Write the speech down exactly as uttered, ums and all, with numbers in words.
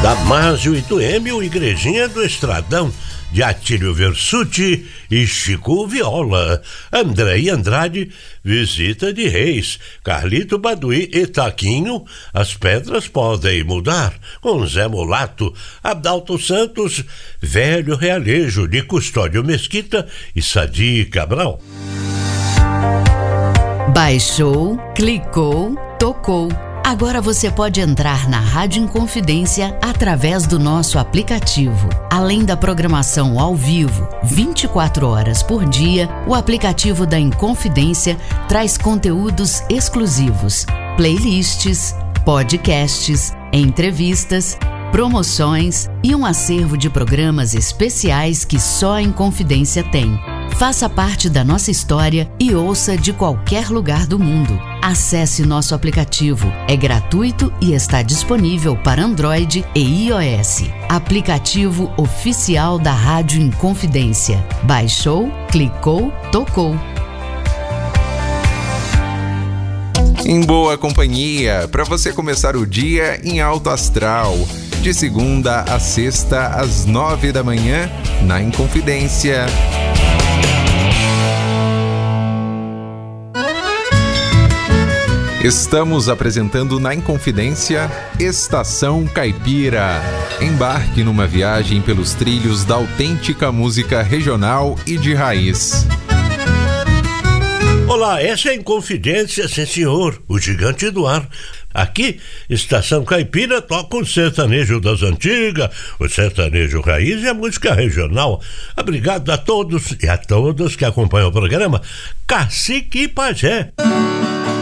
Damásio Itueme, o Igrejinha do Estradão, de Atílio Versuti e Chico Viola. Andrei Andrade, Visita de Reis, Carlito Baduí e Taquinho, As Pedras Podem Mudar, com Zé Mulato, Adalto Santos, Velho Realejo, de Custódio Mesquita e Sadi Cabral. Baixou, clicou, tocou. Agora você pode entrar na Rádio Inconfidência através do nosso aplicativo. Além da programação ao vivo, vinte e quatro horas por dia, o aplicativo da Inconfidência traz conteúdos exclusivos, playlists, podcasts, entrevistas, promoções e um acervo de programas especiais que só a Inconfidência tem. Faça parte da nossa história e ouça de qualquer lugar do mundo. Acesse nosso aplicativo. É gratuito e está disponível para Android e iOS. Aplicativo oficial da Rádio Inconfidência. Baixou, clicou, tocou. Em boa companhia, para você começar o dia em alto astral. De segunda a sexta, às nove da manhã, na Inconfidência. Estamos apresentando na Inconfidência Estação Caipira. Embarque numa viagem pelos trilhos da autêntica música regional e de raiz. Olá, essa é a Inconfidência, sim senhor, o gigante do ar. Aqui, Estação Caipira toca o sertanejo das antigas, o sertanejo raiz e a música regional. Obrigado a todos e a todas que acompanham o programa Cacique e Pajé.